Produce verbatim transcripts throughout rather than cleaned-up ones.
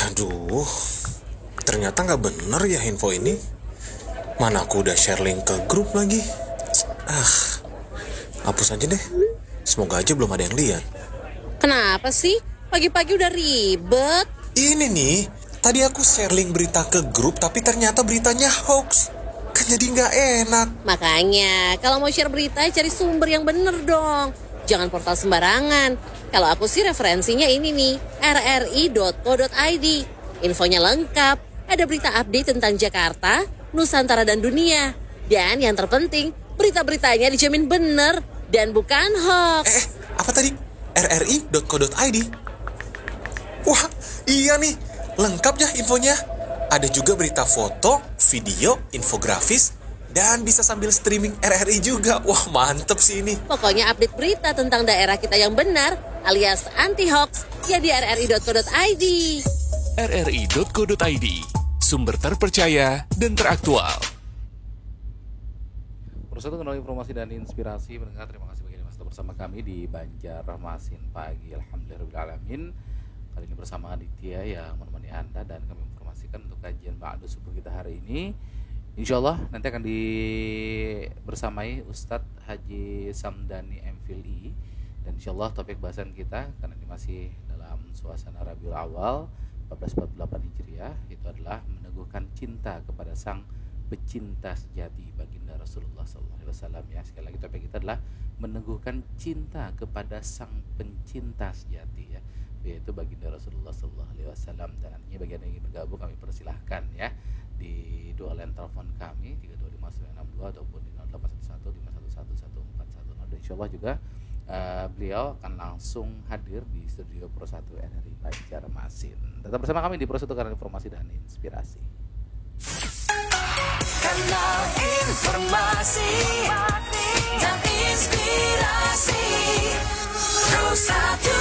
Aduh, ternyata nggak bener ya info ini. Mana aku udah share link ke grup lagi. Ah, hapus aja deh. Semoga aja belum ada yang lihat. Kenapa sih? Pagi-pagi udah ribet. Ini nih, tadi aku share link berita ke grup, tapi ternyata beritanya hoax. Kan jadi nggak enak. Makanya, kalau mau share berita, cari sumber yang bener dong. Jangan portal sembarangan. Kalau aku sih referensinya ini nih, r r i dot co dot i d. Infonya lengkap, ada berita update tentang Jakarta, Nusantara dan dunia. Dan yang terpenting, berita-beritanya dijamin bener dan bukan hoax. Eh, eh apa tadi? r r i dot co dot i d. Wah, iya nih, lengkap ya infonya. Ada juga berita foto, video, infografis, dan bisa sambil streaming R R I juga. Wah, mantep sih ini. Pokoknya update berita tentang daerah kita yang benar, alias anti-hoax, ya di r r i dot co dot i d. r r i dot co dot i d, sumber terpercaya dan teraktual. Persatu kenal informasi dan inspirasi mendengar. Terima kasih bagi Mas bersama kami di Banjarmasin pagi. Alhamdulillahirobbilalamin. Kali ini bersama Aditya yang menemani Anda dan kami informasikan untuk kajian ba'du subuh kita hari ini. Insya Allah nanti akan di bersamai Ustadz Haji Samdani M Phil I. Dan insya Allah topik bahasan kita karena ini masih dalam suasana Rabiul Awal empat belas empat puluh delapan Hijriah, itu adalah meneguhkan cinta kepada sang pecinta sejati baginda Rasulullah shallallahu alaihi wasallam ya. Sekali lagi topik kita adalah meneguhkan cinta kepada sang pencinta sejati ya, yaitu baginda Rasulullah shallallahu alaihi wasallam. Dan artinya bagi Anda yang ingin bergabung, kami persilahkan ya di dua line telepon kami tiga dua lima sembilan enam dua ataupun di nol delapan satu satu lima satu satu satu empat satu nol. Dan insyaallah juga uh, beliau akan langsung hadir di studio Pro satu R R I Banjarmasin. Tetap bersama kami di Pro satu karena informasi dan inspirasi. Kanal informasi dan inspirasi Pro satu.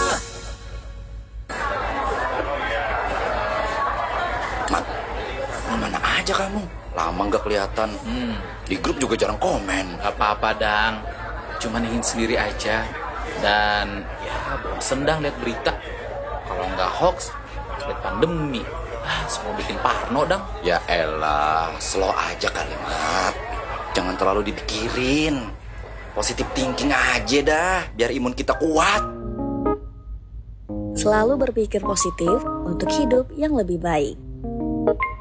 Mat, mana aja kamu? Lama gak kelihatan. Hmm. Di grup juga jarang komen. Gak apa-apa, Dang. Cuman ingin sendiri aja. Dan ya bosen dah lihat berita. Kalau nggak hoax, lihat pandemi. Ah, semua bikin parno, Dang. Ya elah, slow aja kalimat. Jangan terlalu dipikirin. Positif thinking aja dah, biar imun kita kuat. Selalu berpikir positif untuk hidup yang lebih baik.